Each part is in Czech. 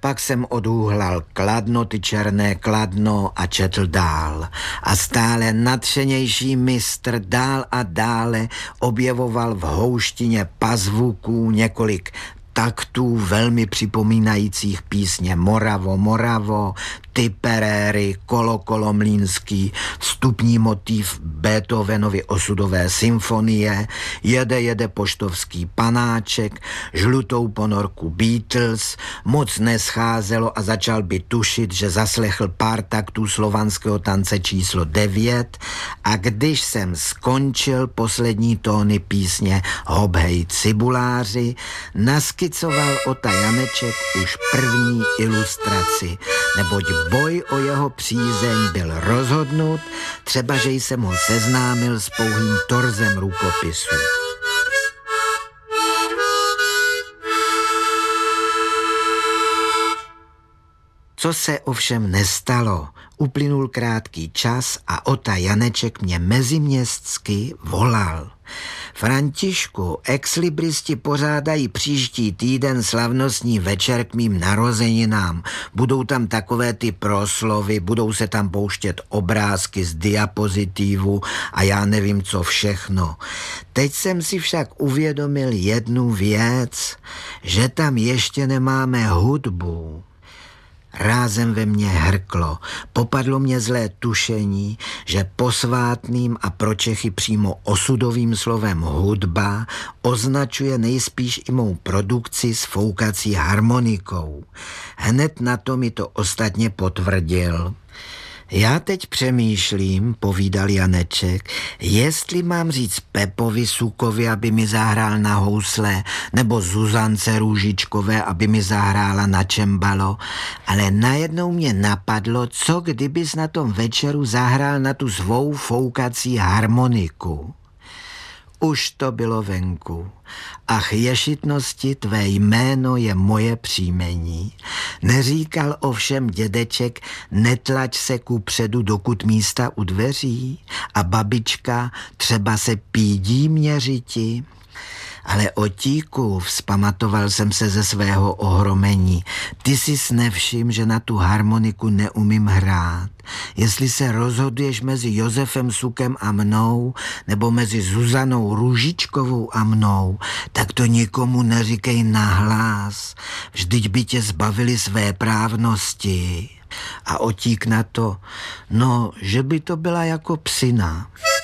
Pak jsem odúhlal Kladno, ty černé Kladno a četl dál. A stále nadšenější mistr dál a dále objevoval v houštině pazvuků několik taktů velmi připomínajících písně Moravo, Moravo, Typeréry, Kolo, Kolo mlýnský, vstupní motiv Beethovenovy osudové symfonie, Jede poštovský panáček, Žlutou ponorku Beatles, moc nescházelo a začal by tušit, že zaslechl pár taktů slovanského tance číslo 9 a když jsem skončil poslední tóny písně Hobhej cibuláři, naskicoval Ota Janeček už první ilustraci, neboť boj o jeho přízeň byl rozhodnut, třeba že jsem ho seznámil s pouhým torzem rukopisu. Co se ovšem nestalo, uplynul krátký čas a Ota Janeček mě meziměstsky volal. Františku, exlibristi pořádají příští týden slavnostní večer k mým narozeninám. Budou tam takové ty proslovy, budou se tam pouštět obrázky z diapozitivu a já nevím co všechno. Teď jsem si však uvědomil jednu věc, že tam ještě nemáme hudbu. Rázem ve mně hrklo, popadlo mě zlé tušení, že posvátným a pro Čechy přímo osudovým slovem hudba označuje nejspíš i mou produkci s foukací harmonikou. Hned na to mi to ostatně potvrdil. Já teď přemýšlím, povídal Janeček, jestli mám říct Pepovi Sukovi, aby mi zahrál na housle, nebo Zuzance Růžičkové, aby mi zahrála na čembalo, ale najednou mě napadlo, co kdybys na tom večeru zahrál na tu svou foukací harmoniku. Už to bylo venku. Ach, ješitnosti, tvé jméno je moje příjmení. Neříkal ovšem dědeček, netlač se kupředu, dokud místa u dveří, a babička, třeba se pídí měřiti. Ale otíku, vzpamatoval jsem se ze svého ohromení, ty jsi nevšim, že na tu harmoniku neumím hrát. Jestli se rozhoduješ mezi Josefem Sukem a mnou, nebo mezi Zuzanou Růžičkovou a mnou, tak to nikomu neříkej nahlas. Vždyť by tě zbavili své právnosti. A otík na to, no, že by to byla jako psina.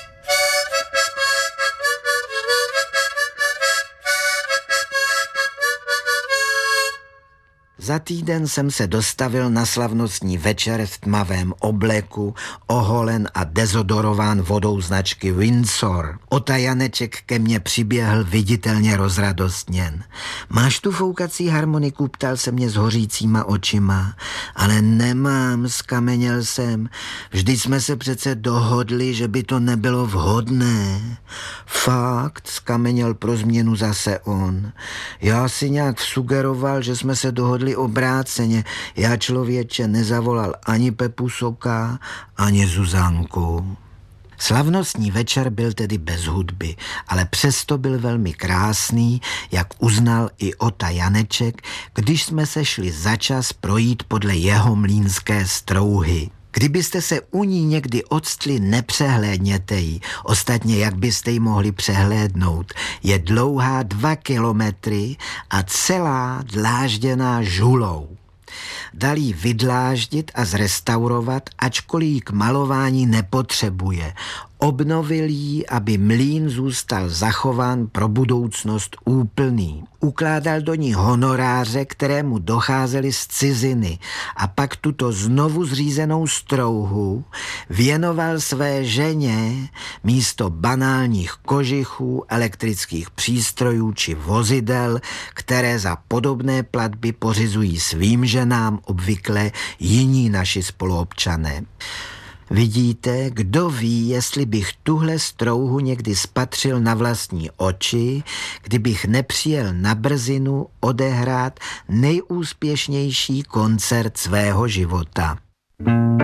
Za týden jsem se dostavil na slavnostní večer v tmavém obleku, oholen a dezodorován vodou značky Windsor. Ota Janeček ke mně přiběhl viditelně rozradostněn. Máš tu foukací harmoniku, ptal se mě s hořícíma očima. Ale nemám, skameněl jsem. Vždyť jsme se přece dohodli, že by to nebylo vhodné. Fakt, skameněl pro změnu zase on. Já si nějak vsugeroval, že jsme se dohodli obráceně. Já, člověče, nezavolal ani Pepu Soka, ani Zuzanku. Slavnostní večer byl tedy bez hudby, ale přesto byl velmi krásný, jak uznal i Ota Janeček, když jsme se šli začas projít podle jeho mlýnské strouhy. Kdybyste se u ní někdy odstli, nepřehlédněte ji. Ostatně, jak byste ji mohli přehlédnout? Je dlouhá 2 kilometry a celá dlážděná žulou. Dal ji vydláždit a zrestaurovat, ačkoliv ji k malování nepotřebuje. Obnovil ji, aby mlýn zůstal zachován pro budoucnost úplný. Ukládal do ní honoráře, které mu docházely z ciziny, a pak tuto znovu zřízenou strouhu věnoval své ženě místo banálních kožichů, elektrických přístrojů či vozidel, které za podobné platby pořizují svým ženám obvykle jiní naši spoluobčané. Vidíte, kdo ví, jestli bych tuhle strouhu někdy spatřil na vlastní oči, kdybych nepřijel na brzinu odehrát nejúspěšnější koncert svého života.